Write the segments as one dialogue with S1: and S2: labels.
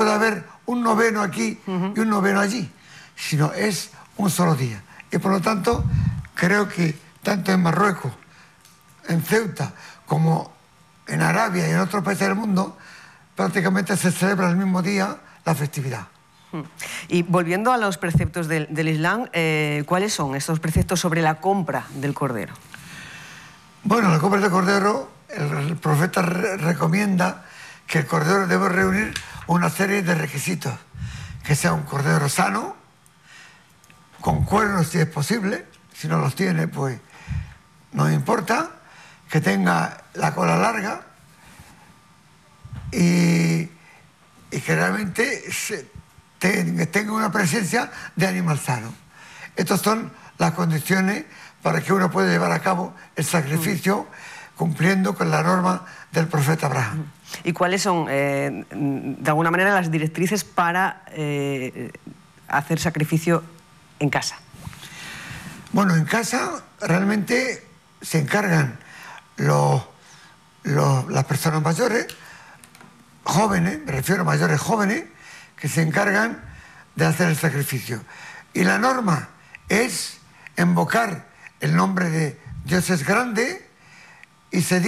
S1: puede haber un noveno aquí y un noveno allí, sino es un solo día. Y por lo tanto, creo que tanto en Marruecos, en Ceuta, como en Arabia y en otros países del mundo, prácticamente se celebra el mismo día la festividad.
S2: Y volviendo a los preceptos del Islam, ¿cuáles son estos preceptos sobre la compra del cordero?
S1: Bueno, la compra del cordero, el profeta recomienda que el cordero debe reunir una serie de requisitos. Que sea un cordero sano, con cuernos si es posible, si no los tiene, pues no importa, que tenga la cola larga y que realmente tenga una presencia de animal sano. Estas son las condiciones para que uno pueda llevar a cabo el sacrificio cumpliendo con la norma del profeta Abraham.
S2: ¿Y cuáles son, de alguna manera, las directrices para hacer sacrificio en casa?
S1: Bueno, en casa realmente se encargan las personas mayores, jóvenes, me refiero a mayores jóvenes, que se encargan de hacer el sacrificio. Y la norma es invocar el nombre de Dios es grande y se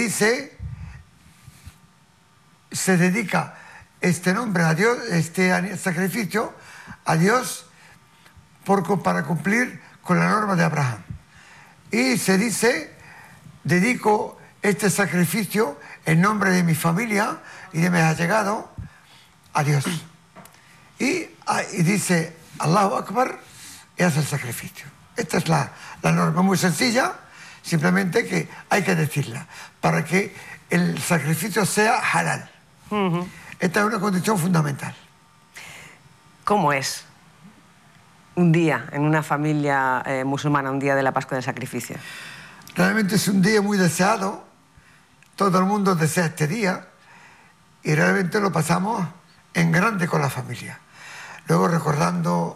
S1: dedica este nombre a Dios, este sacrificio a Dios para cumplir con la norma de Abraham. Y se dice, dedico este sacrificio en nombre de mi familia y de mis allegados a Dios. Y dice Allahu Akbar y hace el sacrificio. Esta es la norma muy sencilla, simplemente que hay que decirla para que el sacrificio sea halal. Esta es una condición fundamental.
S2: ¿Cómo es un día en una familia musulmana, un día de la Pascua del Sacrificio?
S1: Realmente es un día muy deseado, todo el mundo desea este día y realmente lo pasamos en grande con la familia. Luego recordando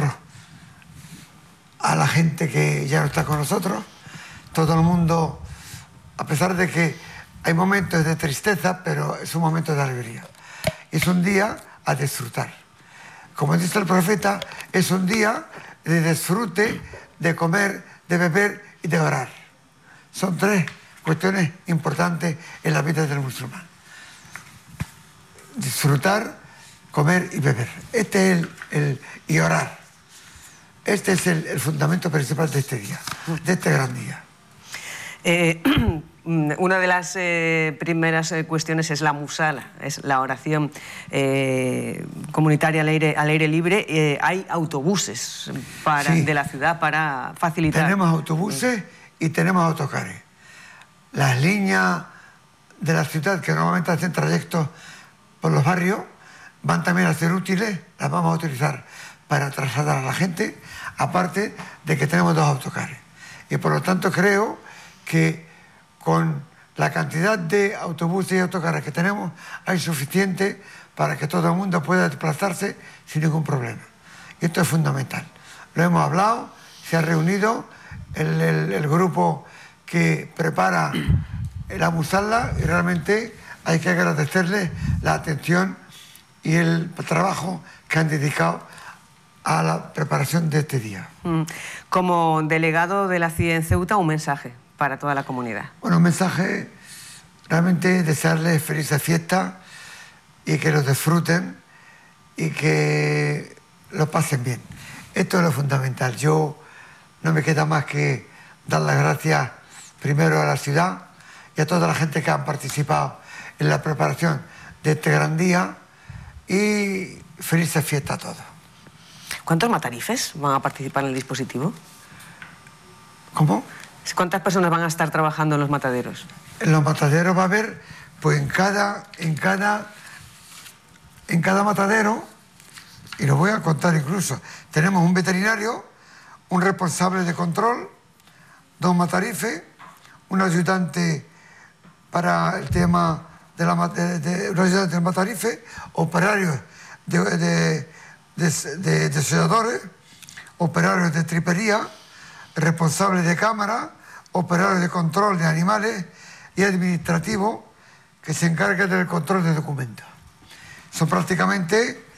S1: a la gente que ya no está con nosotros, todo el mundo, a pesar de que hay momentos de tristeza, pero es un momento de alegría. Es un día a disfrutar. Como dice el profeta, es un día de disfrute, de comer, de beber y de orar. Son tres cuestiones importantes en la vida del musulmán. Disfrutar, comer y beber. Y orar. Este es el fundamento principal de este día, de este gran día.
S2: Una de las primeras cuestiones es la musala, es la oración comunitaria al aire libre. Hay autobuses de la ciudad para facilitar.
S1: Tenemos autobuses y tenemos autocares. Las líneas de la ciudad que normalmente hacen trayectos por los barrios van también a ser útiles, las vamos a utilizar para trasladar a la gente, aparte de que tenemos dos autocares. Y por lo tanto creo que con la cantidad de autobuses y autocares que tenemos hay suficiente para que todo el mundo pueda desplazarse sin ningún problema. Y esto es fundamental. Lo hemos hablado, se ha reunido el grupo que prepara la musala y realmente hay que agradecerle la atención y el trabajo que han dedicado a la preparación de este día.
S2: Como delegado de la CIE en Ceuta, un mensaje para toda la comunidad.
S1: Bueno, un mensaje, realmente desearles felices fiestas y que los disfruten y que lo pasen bien. Esto es lo fundamental. Yo no me queda más que dar las gracias primero a la ciudad y a toda la gente que han participado en la preparación de este gran día y felices fiestas a todos.
S2: ¿Cuántos matarifes van a participar en el dispositivo?
S1: ¿Cómo?
S2: ¿Cuántas personas van a estar trabajando en los mataderos?
S1: En los mataderos va a haber, pues en cada matadero, y lo voy a contar incluso, tenemos un veterinario, un responsable de control, 2 matarifes, un ayudante para el tema un ayudante del matarife, operarios de desolladores, operarios de tripería, responsables de cámara, operarios de control de animales y administrativo que se encarga del control de documentos. Son prácticamente